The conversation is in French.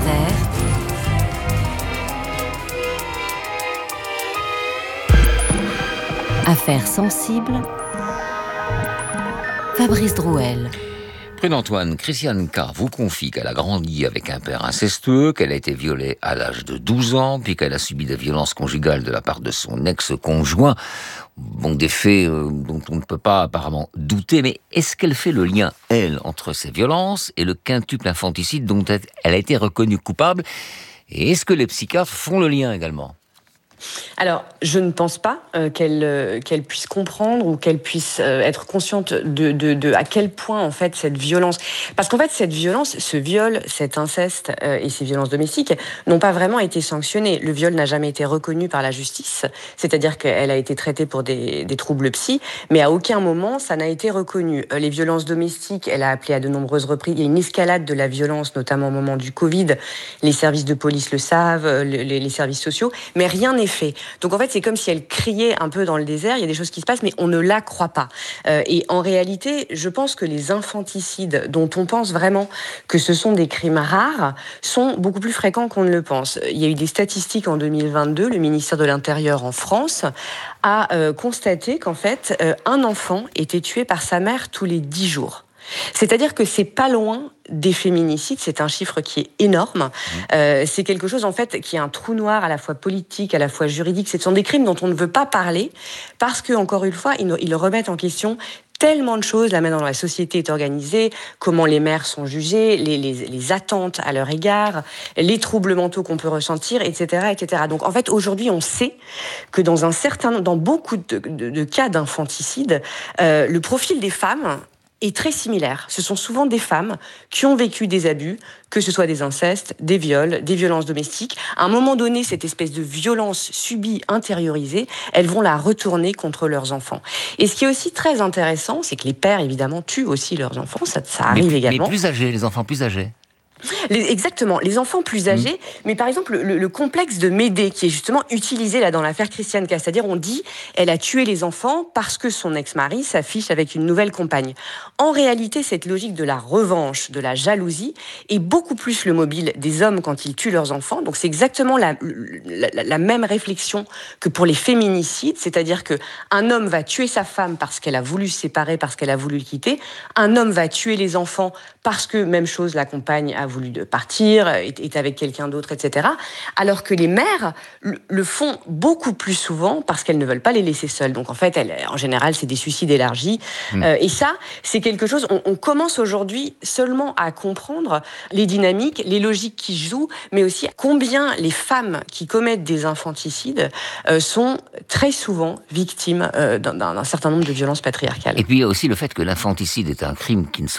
Inter. Affaires sensibles. Fabrice Drouel. Prudent Antoine, Christiane K. vous confie qu'elle a grandi avec un père incestueux, qu'elle a été violée à l'âge de 12 ans, puis qu'elle a subi des violences conjugales de la part de son ex-conjoint. Bon, des faits dont on ne peut pas apparemment douter, mais est-ce qu'elle fait le lien, elle, entre ces violences et le quintuple infanticide dont elle a été reconnue coupable? Et est-ce que les psychiatres font le lien également? Alors, je ne pense pas qu'elle puisse comprendre ou qu'elle puisse être consciente de à quel point, en fait, cette violence... Parce qu'en fait, cette violence, ce viol, cet inceste et ces violences domestiques n'ont pas vraiment été sanctionnées. Le viol n'a jamais été reconnu par la justice, c'est-à-dire qu'elle a été traitée pour des troubles psy, mais à aucun moment, ça n'a été reconnu. Les violences domestiques, elle a appelé à de nombreuses reprises. Il y a une escalade de la violence, notamment au moment du Covid. Les services de police le savent, les services sociaux, mais rien n'est fait. Donc en fait, c'est comme si elle criait un peu dans le désert, il y a des choses qui se passent, mais on ne la croit pas. Et en réalité, je pense que les infanticides, dont on pense vraiment que ce sont des crimes rares, sont beaucoup plus fréquents qu'on ne le pense. Il y a eu des statistiques en 2022, le ministère de l'Intérieur en France a constaté qu'en fait, un enfant était tué par sa mère tous les 10 jours. C'est-à-dire que c'est pas loin des féminicides, c'est un chiffre qui est énorme. C'est quelque chose en fait qui est un trou noir à la fois politique, à la fois juridique. Ce sont des crimes dont on ne veut pas parler parce que, encore une fois, ils remettent en question tellement de choses, la manière dont la société est organisée, comment les mères sont jugées, les attentes à leur égard, les troubles mentaux qu'on peut ressentir, etc., etc. Donc en fait, aujourd'hui, on sait que dans beaucoup de cas d'infanticide, le profil des femmes est très similaire. Ce sont souvent des femmes qui ont vécu des abus, que ce soit des incestes, des viols, des violences domestiques. À un moment donné, cette espèce de violence subie, intériorisée, elles vont la retourner contre leurs enfants. Et ce qui est aussi très intéressant, c'est que les pères, évidemment, tuent aussi leurs enfants. Ça arrive également. Mais plus âgés, les enfants plus âgés. Exactement, les enfants plus âgés, mais par exemple le complexe de Médée qui est justement utilisé là dans l'affaire Christiane K, c'est-à-dire on dit elle a tué les enfants parce que son ex-mari s'affiche avec une nouvelle compagne. En réalité, cette logique de la revanche, de la jalousie est beaucoup plus le mobile des hommes quand ils tuent leurs enfants. Donc c'est exactement la même réflexion que pour les féminicides, c'est-à-dire que un homme va tuer sa femme parce qu'elle a voulu se séparer, parce qu'elle a voulu le quitter. Un homme va tuer les enfants parce que, même chose, la compagne a voulu de partir, est avec quelqu'un d'autre, etc. Alors que les mères le font beaucoup plus souvent parce qu'elles ne veulent pas les laisser seules. Donc en fait, en général, c'est des suicides élargis. Et ça, c'est quelque chose... On commence aujourd'hui seulement à comprendre les dynamiques, les logiques qui jouent, mais aussi combien les femmes qui commettent des infanticides sont très souvent victimes d'un certain nombre de violences patriarcales. Et puis il y a aussi le fait que l'infanticide est un crime qui ne